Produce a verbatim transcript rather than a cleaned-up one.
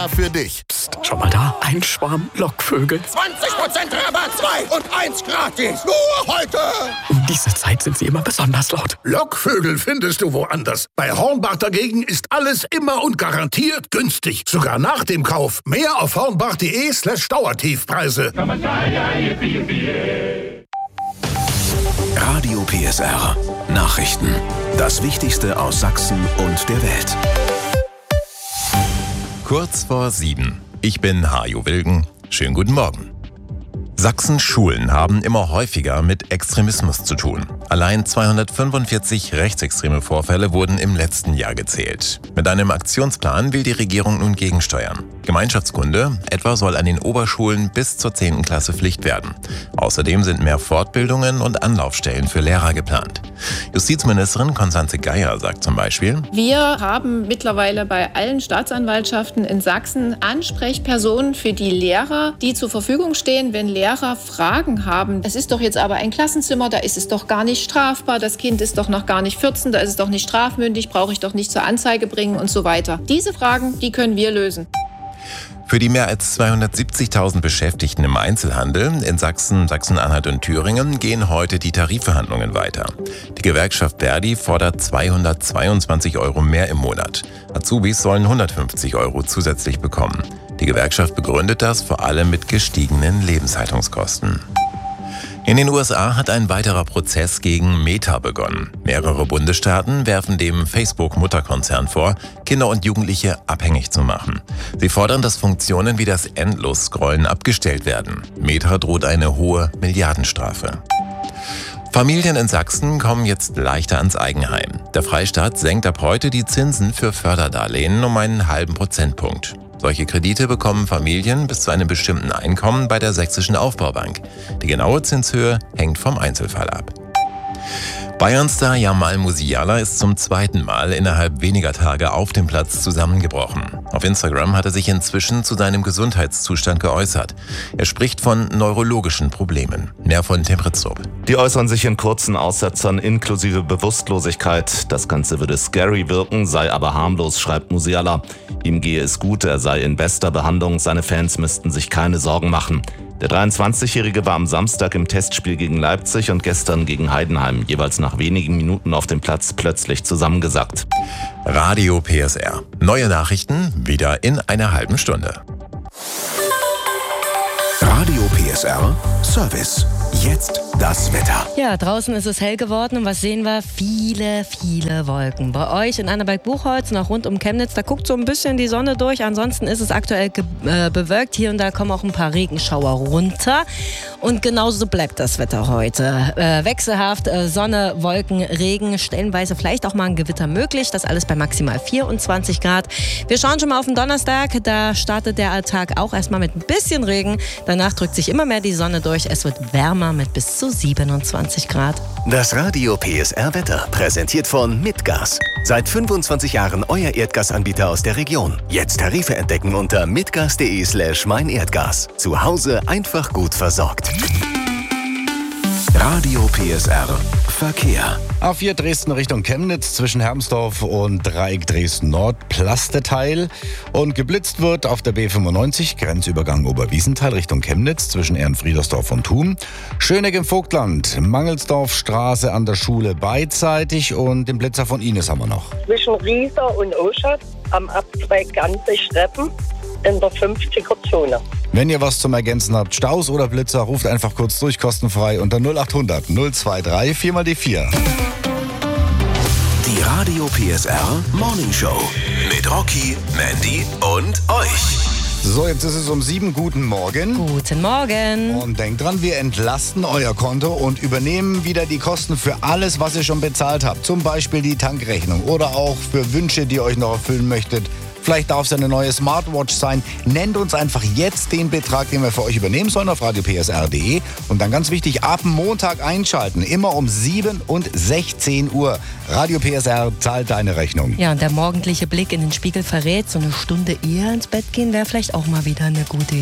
extra für dich. Psst, schau mal da, ein Schwarm Lockvögel. zwanzig Prozent Rabatt, zwei und eins gratis. Nur heute. Um diese Zeit sind sie immer besonders laut. Lockvögel findest du woanders. Bei Hornbach dagegen ist alles immer und garantiert günstig. Sogar nach dem Kauf. Mehr auf hornbach.de slash Dauertiefpreise. Radio P S R. Nachrichten. Das Wichtigste aus Sachsen und der Welt. Kurz vor sieben. Ich bin Hajo Wilgen. Schönen guten Morgen. Sachsens Schulen haben immer häufiger mit Extremismus zu tun. Allein zweihundertfünfundvierzig rechtsextreme Vorfälle wurden im letzten Jahr gezählt. Mit einem Aktionsplan will die Regierung nun gegensteuern. Gemeinschaftskunde etwa soll an den Oberschulen bis zur zehnten Klasse Pflicht werden. Außerdem sind mehr Fortbildungen und Anlaufstellen für Lehrer geplant. Justizministerin Constanze Geier sagt zum Beispiel: Wir haben mittlerweile bei allen Staatsanwaltschaften in Sachsen Ansprechpersonen für die Lehrer, die zur Verfügung stehen, wenn Lehrer Fragen haben. Es ist doch jetzt aber ein Klassenzimmer, da ist es doch gar nicht strafbar, das Kind ist doch noch gar nicht vierzehn, da ist es doch nicht strafmündig, brauche ich doch nicht zur Anzeige bringen und so weiter. Diese Fragen, die können wir lösen. Für die mehr als zweihundertsiebzigtausend Beschäftigten im Einzelhandel in Sachsen, Sachsen-Anhalt und Thüringen gehen heute die Tarifverhandlungen weiter. Die Gewerkschaft Verdi fordert zweihundertzweiundzwanzig Euro mehr im Monat. Azubis sollen hundertfünfzig Euro zusätzlich bekommen. Die Gewerkschaft begründet das vor allem mit gestiegenen Lebenshaltungskosten. In den U S A hat ein weiterer Prozess gegen Meta begonnen. Mehrere Bundesstaaten werfen dem Facebook-Mutterkonzern vor, Kinder und Jugendliche abhängig zu machen. Sie fordern, dass Funktionen wie das Endlos-Scrollen abgestellt werden. Meta droht eine hohe Milliardenstrafe. Familien in Sachsen kommen jetzt leichter ans Eigenheim. Der Freistaat senkt ab heute die Zinsen für Förderdarlehen um einen halben Prozentpunkt. Solche Kredite bekommen Familien bis zu einem bestimmten Einkommen bei der Sächsischen Aufbaubank. Die genaue Zinshöhe hängt vom Einzelfall ab. Bayern-Star Jamal Musiala ist zum zweiten Mal innerhalb weniger Tage auf dem Platz zusammengebrochen. Auf Instagram hat er sich inzwischen zu seinem Gesundheitszustand geäußert. Er spricht von neurologischen Problemen. Mehr von Tim Pritztrup. Die äußern sich in kurzen Aussetzern inklusive Bewusstlosigkeit. Das Ganze würde scary wirken, sei aber harmlos, schreibt Musiala. Ihm gehe es gut, er sei in bester Behandlung, seine Fans müssten sich keine Sorgen machen. Der dreiundzwanzigjährige war am Samstag im Testspiel gegen Leipzig und gestern gegen Heidenheim jeweils nach wenigen Minuten auf dem Platz plötzlich zusammengesackt. Radio P S R. Neue Nachrichten wieder in einer halben Stunde. Radio P S R Service. Jetzt das Wetter. Ja, draußen ist es hell geworden und was sehen wir? Viele, viele Wolken. Bei euch in Annaberg-Buchholz, noch rund um Chemnitz, da guckt so ein bisschen die Sonne durch. Ansonsten ist es aktuell ge- äh, bewölkt. Hier und da kommen auch ein paar Regenschauer runter. Und genauso bleibt das Wetter heute. Äh, wechselhaft, äh, Sonne, Wolken, Regen, stellenweise vielleicht auch mal ein Gewitter möglich. Das alles bei maximal vierundzwanzig Grad. Wir schauen schon mal auf den Donnerstag. Da startet der Tag auch erstmal mit ein bisschen Regen. Danach drückt sich immer mehr die Sonne durch. Es wird wärmer mit bis zu siebenundzwanzig Grad. Das Radio P S R Wetter, präsentiert von Mitgas. Seit fünfundzwanzig Jahren euer Erdgasanbieter aus der Region. Jetzt Tarife entdecken unter mitgas.de slash meinerdgas. Zu Hause einfach gut versorgt. Radio P S R Verkehr. A vier Dresden Richtung Chemnitz zwischen Hermsdorf und Dreieck Dresden Nord Plasteteil und geblitzt wird auf der B fünfundneunzig Grenzübergang Oberwiesenthal Richtung Chemnitz zwischen Ehrenfriedersdorf und Thun. Schöneck im Vogtland, Mangelsdorfstraße an der Schule beidseitig und den Blitzer von Ines haben wir noch. Zwischen Rieser und Oschat am Abzweig Ganze Streppen in der fünfziger Zone. Wenn ihr was zum Ergänzen habt, Staus oder Blitzer, ruft einfach kurz durch, kostenfrei unter null achthundert null zweiundzwanzig vier mal die vier. Die Radio P S R Morning Show mit Rocky, Mandy und euch. So, jetzt ist es um sieben. Guten Morgen. Guten Morgen. Und denkt dran, wir entlasten euer Konto und übernehmen wieder die Kosten für alles, was ihr schon bezahlt habt. Zum Beispiel die Tankrechnung oder auch für Wünsche, die ihr euch noch erfüllen möchtet. Vielleicht darf es eine neue Smartwatch sein. Nennt uns einfach jetzt den Betrag, den wir für euch übernehmen sollen auf radio p s r punkt d e. Und dann ganz wichtig, ab Montag einschalten. Immer um sieben und sechzehn Uhr. Radio P S R zahlt deine Rechnung. Ja, und der morgendliche Blick in den Spiegel verrät, so eine Stunde eher ins Bett gehen wäre vielleicht auch mal wieder eine gute Idee.